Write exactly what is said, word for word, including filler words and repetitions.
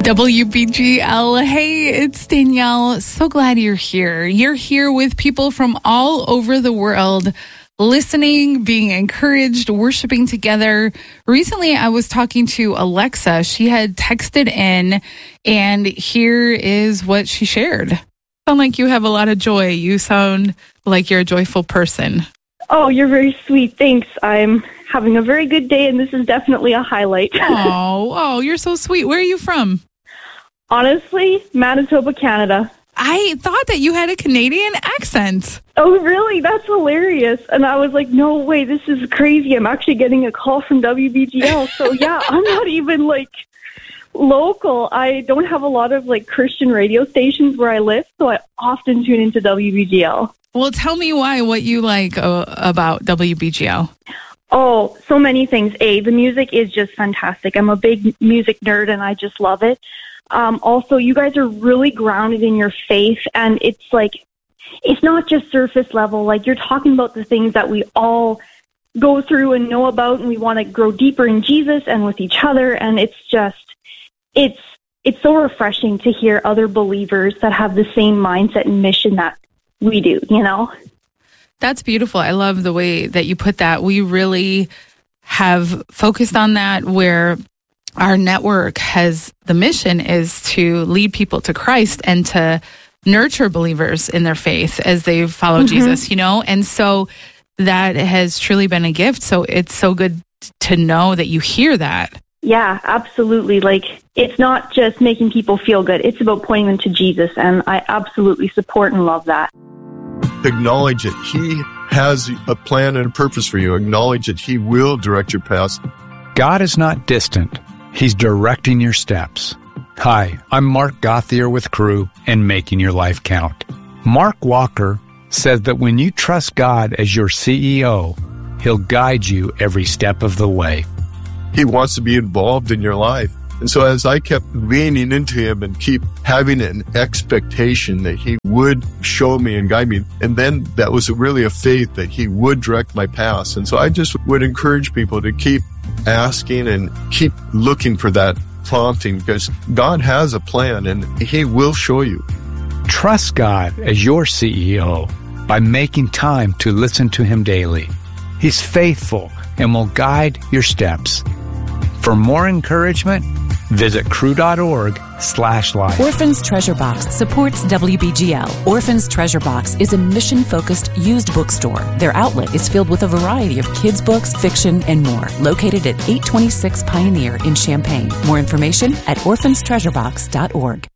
W B G L. Hey, it's Danielle. So glad you're here. You're here with people from all over the world, listening, being encouraged, worshiping together. Recently, I was talking to Alexa. She had texted in, and here is what she shared. Sound like you have a lot of joy. You sound like you're a joyful person. Oh, you're very sweet. Thanks. I'm having a very good day, and this is definitely a highlight. Oh, oh, you're so sweet. Where are you from? Honestly, Manitoba, Canada. I thought that you had a Canadian accent. Oh, really? That's hilarious. And I was like, no way, this is crazy. I'm actually getting a call from W B G L. So, yeah, I'm not even, like, local. I don't have a lot of, like, Christian radio stations where I live, so I often tune into W B G L. Well, tell me why, what you like uh, about W B G L. Oh, so many things. A, the music is just fantastic. I'm a big music nerd, and I just love it. Um, also, you guys are really grounded in your faith, and it's like, it's not just surface level. Like, you're talking about the things that we all go through and know about, and we want to grow deeper in Jesus and with each other, and it's just, it's it's so refreshing to hear other believers that have the same mindset and mission that we do, you know? That's beautiful. I love the way that you put that. We really have focused on that, where our network has, the mission is to lead people to Christ and to nurture believers in their faith as they follow mm-hmm. Jesus, you know? And so that has truly been a gift. So it's so good to know that you hear that. Yeah, absolutely. Like, it's not just making people feel good. It's about pointing them to Jesus. And I absolutely support and love that. Acknowledge that He has a plan and a purpose for you. Acknowledge that He will direct your path. God is not distant. He's directing your steps. Hi, I'm Mark Gauthier with Crew and Making Your Life Count. Mark Walker says that when you trust God as your C E O, He'll guide you every step of the way. He wants to be involved in your life. And so as I kept leaning into Him and keep having an expectation that He would show me and guide me, and then that was really a faith that He would direct my path. And so I just would encourage people to keep asking and keep looking for that prompting, because God has a plan and He will show you. Trust God as your C E O by making time to listen to Him daily. He's faithful and will guide your steps. For more encouragement, visit crew.org slash life. Orphans Treasure Box supports W B G L. Orphans Treasure Box is a mission-focused used bookstore. Their outlet is filled with a variety of kids' books, fiction, and more. Located at eight twenty-six Pioneer in Champaign. More information at orphans treasure box dot org.